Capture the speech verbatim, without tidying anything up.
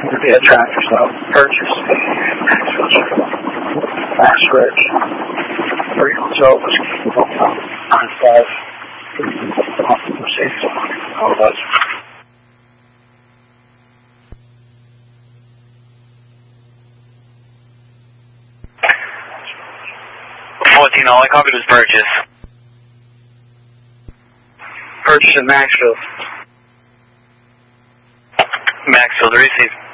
It'd be a tractor stop purchase. Fast Rich. Three hotel was nine five. All of us. fourteen, all I copied was purchase. Purchase in Maxfield. Maxfield, receive.